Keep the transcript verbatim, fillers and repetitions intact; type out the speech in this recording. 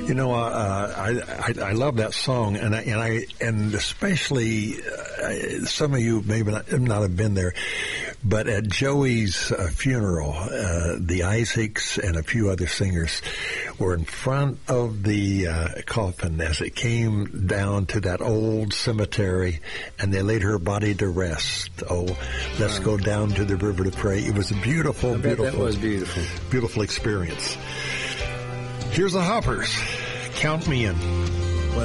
You know, uh, I, I I love that song, and I, and I and especially uh, some of you maybe not, not have been there, but at Joey's uh, funeral, uh, the Isaacs and a few other singers were in front of the uh, coffin as it came down to that old cemetery, and they laid her body to rest. Oh, let's go down to the river to pray. It was a beautiful, I bet beautiful, that was beautiful, beautiful experience. Here's the Hoppers. Count me in.